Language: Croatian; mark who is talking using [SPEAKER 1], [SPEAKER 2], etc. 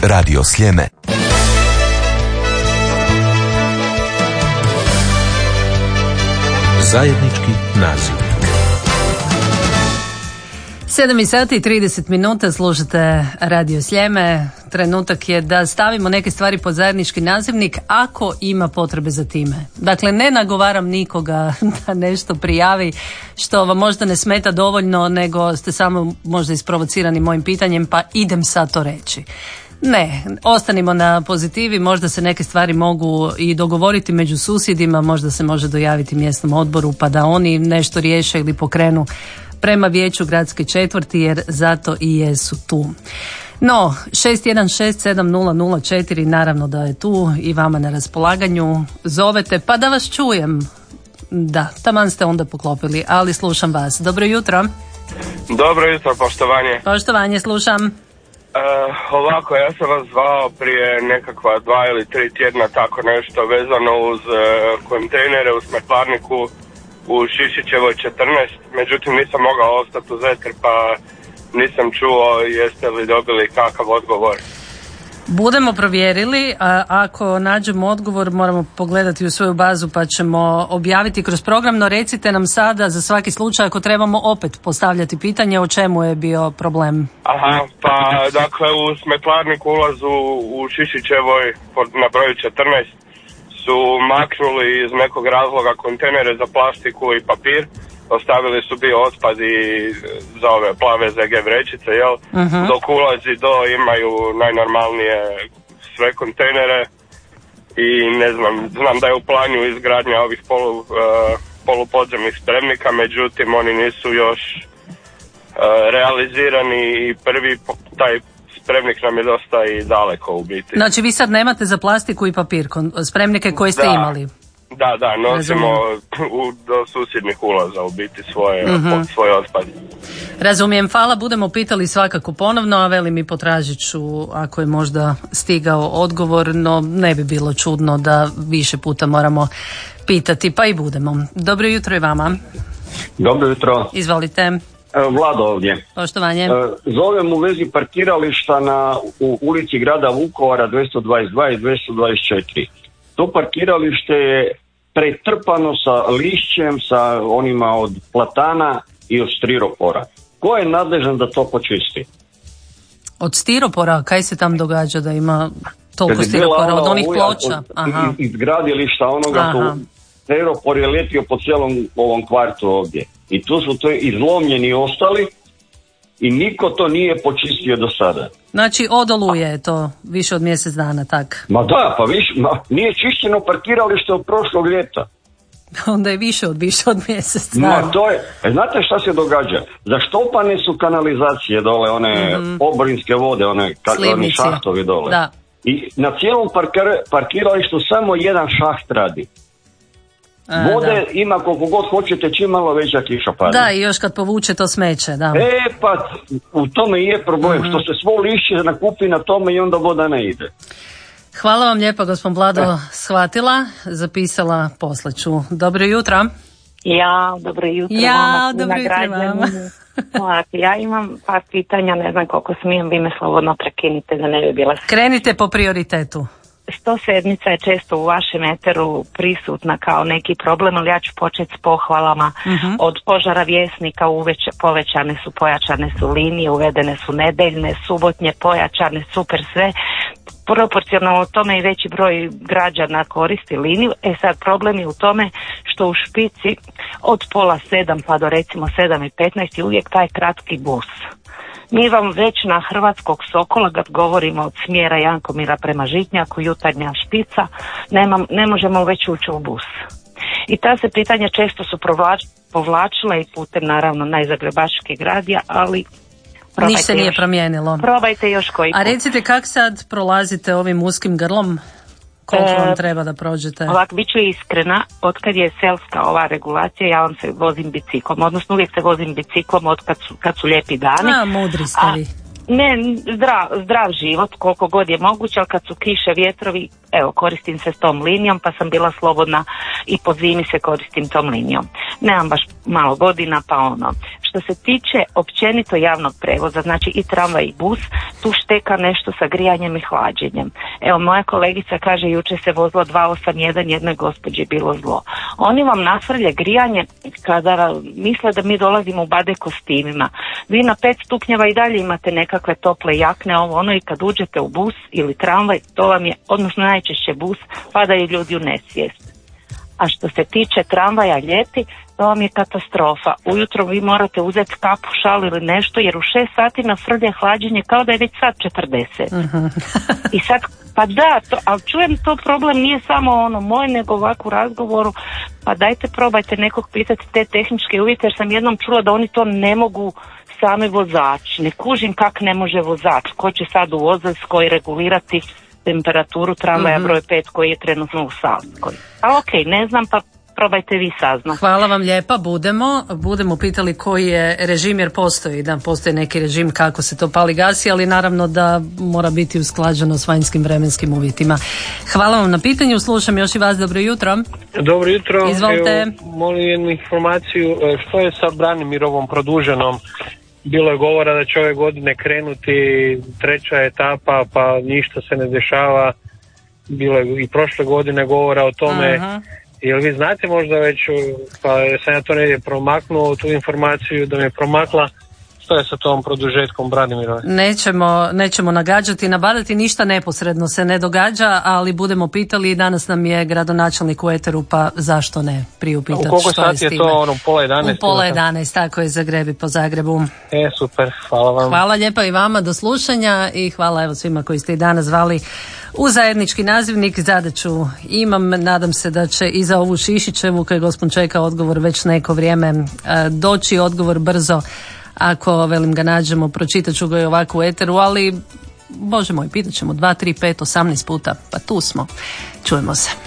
[SPEAKER 1] Radio Sljeme.
[SPEAKER 2] Zajednički nazivnik.
[SPEAKER 3] 7:30 slušate Radio Sljeme. Trenutak je da stavimo neke stvari pod zajednički nazivnik ako ima potrebe za time. Dakle, ne nagovaram nikoga da nešto prijavi što vam možda ne smeta dovoljno, nego ste samo možda isprovocirani mojim pitanjem, pa idem sad to reći. Ne, ostanimo na pozitivi, možda se neke stvari mogu i dogovoriti među susjedima, možda se može dojaviti mjesnom odboru pa da oni nešto riješe ili pokrenu prema vijeću gradske četvrti, jer zato i jesu tu. No, 6167004, naravno da je tu i vama na raspolaganju. Zovete pa da vas čujem. Da, taman ste onda poklopili, ali slušam vas. Dobro jutro.
[SPEAKER 4] Dobro jutro, poštovanje.
[SPEAKER 3] Poštovanje, slušam.
[SPEAKER 4] Ovako, ja sam vas zvao prije nekakva 2 ili 3 tjedna, tako nešto vezano uz kontejnere u smetlarniku u Šišićevoj 14, međutim nisam mogao ostati uz eter pa nisam čuo jeste li dobili kakav odgovor.
[SPEAKER 3] Budemo provjerili, a ako nađemo odgovor moramo pogledati u svoju bazu pa ćemo objaviti kroz program, no recite nam sada za svaki slučaj ako trebamo opet postavljati pitanje o čemu je bio problem.
[SPEAKER 4] Aha, pa dakle u smetlarniku ulazu u Šišićevoj na broju 14 su maknuli iz nekog razloga kontejnere za plastiku i papir, ostavili su bio otpad i za ove plave ZG vrećice, jel? Dok ulazi do imaju najnormalnije sve kontejnere i ne znam da je u planju izgradnja ovih polupodzemnih spremnika, međutim oni nisu još realizirani i prvi taj spremnik nam je dosta i daleko u biti.
[SPEAKER 3] Znači vi sad nemate za plastiku i papir spremnike koje ste imali?
[SPEAKER 4] Da, nosimo do susjednih ulaza u biti svoj otpad.
[SPEAKER 3] Razumijem, hvala, budemo pitali svakako ponovno, a velim i potražit ću ako je možda stigao odgovor, no ne bi bilo čudno da više puta moramo pitati, pa i budemo. Dobro jutro i vama. Dobro jutro. Izvolite.
[SPEAKER 5] Vlado ovdje.
[SPEAKER 3] Poštovanje.
[SPEAKER 5] Zovem u vezi parkirališta u ulici grada Vukovara 222 i 224. To parkiralište je pretrpano sa lišćem, sa onima od platana i od stiropora. Ko je nadležan da to počisti?
[SPEAKER 3] Od stiropora? Kaj se tam događa da ima toliko stiropora? Od onih ploča?
[SPEAKER 5] Iz gradilišta onoga tu. Stiropor je letio po cijelom ovom kvartu ovdje. I tu su to izlomljeni ostali i niko to nije počistio do sada.
[SPEAKER 3] Znači od oluje je to više od mjesec dana, tak?
[SPEAKER 5] Ma da, pa nije čišćeno parkiralište od prošlog ljeta.
[SPEAKER 3] Onda je više od mjesec dana.
[SPEAKER 5] Ma to je, znate šta se događa? Zaštopane su kanalizacije dole, one oborinske vode, oni šahtovi dole.
[SPEAKER 3] Da.
[SPEAKER 5] I na cijelom parkiralištu samo jedan šaht radi. Vode ima koliko god hoćete, čim malo veća kiša pada.
[SPEAKER 3] Da, i još kad povuče to smeće, da.
[SPEAKER 5] Pa u tome je problem, što se svo lišće nakupi na tome i onda voda ne ide.
[SPEAKER 3] Hvala vam lijepa, gospod Vlado, shvatila, zapisala, poslaću. Dobro jutro.
[SPEAKER 6] Dobro jutro.
[SPEAKER 3] Dobro jutro vama.
[SPEAKER 6] Ja imam par pitanja, ne znam koliko smijem, vi me slobodno prekinite da ne bi bila...
[SPEAKER 3] Krenite po prioritetu.
[SPEAKER 6] 107 je često u vašem eteru prisutna kao neki problem, ali ja ću početi s pohvalama. Od požara Vjesnika pojačane su linije, uvedene su nedeljne, subotnje, pojačane, super sve. Proporcionalno tome i veći broj građana koristi liniju. Sad problem je u tome što u špici od 6:30 pa do recimo 7:15 je uvijek taj kratki bus. Mi vam već na Hrvatskog Sokola, kad govorimo od smjera Jankomira prema Žitnjaku, jutarnja špica, ne možemo već ući u bus. I ta se pitanja često su povlačila i putem naravno najzagrebačkih gradija, ali
[SPEAKER 3] ništa se nije promijenilo.
[SPEAKER 6] Probajte još koji put.
[SPEAKER 3] A recite kak sad prolazite ovim uskim grlom? Koliko vam treba da prođete?
[SPEAKER 6] Ovak, bit ću iskrena, otkad je selska ova regulacija, ja vam se vozim biciklom, odnosno uvijek se vozim biciklom od kad su lijepi dani.
[SPEAKER 3] Mudri ste vi.
[SPEAKER 6] Ne, zdrav život koliko god je moguće, ali kad su kiše, vjetrovi, evo, koristim se s tom linijom, pa sam bila slobodna i po zimi se koristim tom linijom. Nemam baš malo godina, pa ono. Što se tiče općenito javnog prevoza, znači i tramvaj i bus, tu šteka nešto sa grijanjem i hlađenjem. Evo, moja kolegica kaže, juče se vozilo 281, jednoj gospođi je bilo zlo. Oni vam nasrlje grijanje kada misle da mi dolazimo u bade kostimima. Vi na 5 stupnjeva i dalje imate nekakve tople jakne, ovo ono, i kad uđete u bus ili tramvaj, to vam je, odnosno najčešće bus, padaju ljudi u nesvijest. A što se tiče tramvaja ljeti, to vam je katastrofa. Ujutro vi morate uzeti kapu, šal ili nešto, jer u 6 sati nafrlje hlađenje kao da je već sad 40. I sad, pa da, ali čujem, to problem nije samo ono moj, nego ovako u razgovoru, pa dajte probajte nekog pitati te tehničke uvjete, jer sam jednom čula da oni to ne mogu sami vozači. Ne kužim kak ne može vozač, ko će sad u Ozaljskoj regulirati temperaturu tramvaja broj 5 koji je trenutno u Savskoj. A okej, ne znam, pa probajte vi saznati.
[SPEAKER 3] Hvala vam lijepa, budemo pitali koji je režim, jer postoji neki režim kako se to pali gasi, ali naravno da mora biti usklađeno s vanjskim vremenskim uvjetima. Hvala vam na pitanju, slušam još i vas, dobro jutro.
[SPEAKER 1] Dobro jutro.
[SPEAKER 3] Izvolite.
[SPEAKER 1] Evo, molim jednu informaciju, što je sa Branimirovom produženom? Bilo je govora da će ove godine krenuti 3. etapa, pa ništa se ne dešava. Bilo je i prošle godine govora o tome. Jel vi znate možda već, pa sam ja to negdje promaknuo, tu informaciju da mi je promakla, što je sa tom produžetkom Branimirove?
[SPEAKER 3] Nećemo nagađati, nabadati, ništa neposredno se ne događa, ali budemo pitali, danas nam je gradonačelnik u eteru, pa zašto ne priupitati što je s time. U koliko sati je to,
[SPEAKER 1] ono, 10:30?
[SPEAKER 3] U 10:30, tako je, Zagrebi po Zagrebu.
[SPEAKER 1] Super, hvala vam.
[SPEAKER 3] Hvala lijepa i vama, do slušanja i hvala evo svima koji ste i danas zvali u zajednički nazivnik. Zadaću imam, nadam se da će i za ovu Šišićevu, koji gospon čeka odgovor već neko vrijeme, doći odgovor brzo. Ako velim ga nađemo, pročitat ću ga i ovako u eteru, ali Bože moj, pitat ćemo 2, 3, 5, 18 puta, pa tu smo. Čujemo se.